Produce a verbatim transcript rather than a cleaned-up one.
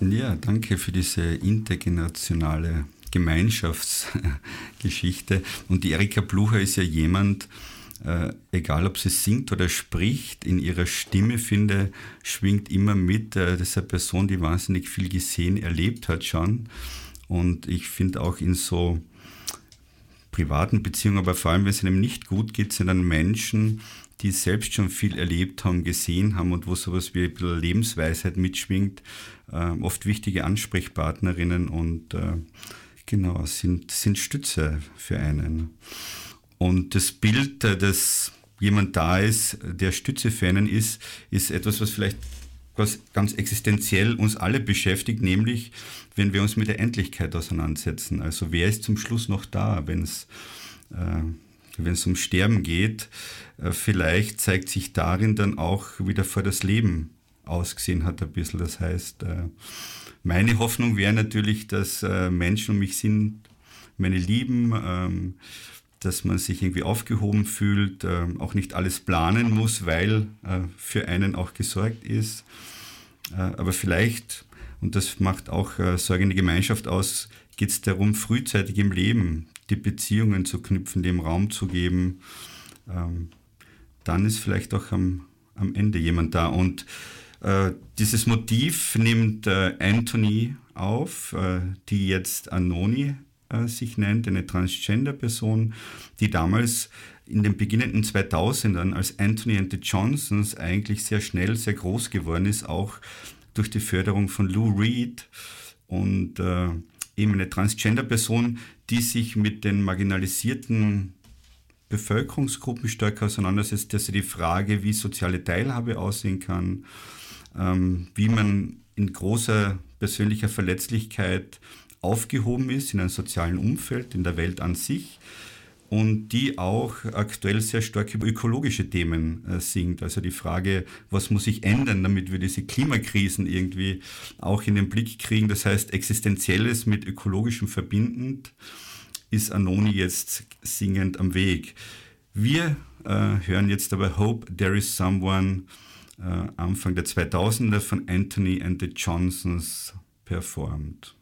Ja, danke für diese intergenerationale Gemeinschaftsgeschichte. Und die Erika Blucher ist ja jemand, äh, egal ob sie singt oder spricht, in ihrer Stimme, finde, schwingt immer mit. Äh, das ist eine Person, die wahnsinnig viel gesehen, erlebt hat schon. Und ich finde auch in so privaten Beziehungen, aber vor allem, wenn es einem nicht gut geht, sind dann Menschen, die selbst schon viel erlebt haben, gesehen haben und wo sowas wie ein bisschen Lebensweisheit mitschwingt, äh, oft wichtige Ansprechpartnerinnen und äh, genau, sind, sind Stütze für einen. Und das Bild, äh, dass jemand da ist, der Stütze für einen ist, ist etwas, was vielleicht was ganz existenziell uns alle beschäftigt, nämlich wenn wir uns mit der Endlichkeit auseinandersetzen. Also wer ist zum Schluss noch da, wenn es äh, wenn es um Sterben geht? Äh, vielleicht zeigt sich darin dann auch, wie davor das Leben ausgesehen hat ein bisschen. Das heißt, äh, meine Hoffnung wäre natürlich, dass äh, Menschen um mich sind, meine Lieben, ähm, dass man sich irgendwie aufgehoben fühlt, äh, auch nicht alles planen muss, weil äh, für einen auch gesorgt ist. Äh, aber vielleicht, und das macht auch äh, Sorge in der Gemeinschaft aus, geht es darum, frühzeitig im Leben die Beziehungen zu knüpfen, dem Raum zu geben. Ähm, dann ist vielleicht auch am, am Ende jemand da. Und äh, dieses Motiv nimmt äh, Anthony auf, äh, die jetzt Anoni sich nennt, eine Transgender-Person, die damals in den beginnenden zweitausendern als Anthony and the Johnsons eigentlich sehr schnell, sehr groß geworden ist, auch durch die Förderung von Lou Reed und äh, eben eine Transgender-Person, die sich mit den marginalisierten Bevölkerungsgruppen stärker auseinandersetzt, dass sie die Frage, wie soziale Teilhabe aussehen kann, ähm, wie man in großer persönlicher Verletzlichkeit aufgehoben ist in einem sozialen Umfeld, in der Welt an sich und die auch aktuell sehr stark über ökologische Themen äh, singt. Also die Frage, was muss sich ändern, damit wir diese Klimakrisen irgendwie auch in den Blick kriegen. Das heißt, Existenzielles mit Ökologischem verbindend ist Anoni jetzt singend am Weg. Wir äh, hören jetzt aber Hope There Is Someone äh, Anfang der zweitausender von Anthony and the Johnsons performt.